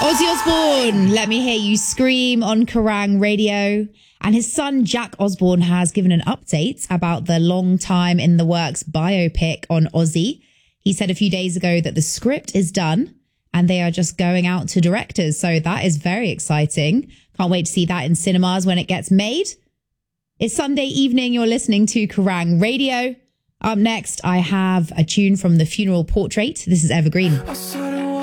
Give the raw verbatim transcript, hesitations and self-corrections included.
Ozzy Osbourne, Let Me Hear You Scream on Kerrang Radio. And his son, Jack Osbourne, has given an update about the long time in the works biopic on Ozzy. He said a few days ago that the script is done and they are just going out to directors. So that is very exciting. Can't wait to see that in cinemas when it gets made. It's Sunday evening. You're listening to Kerrang Radio. Up next, I have a tune from The Funeral Portrait. This is Evergreen.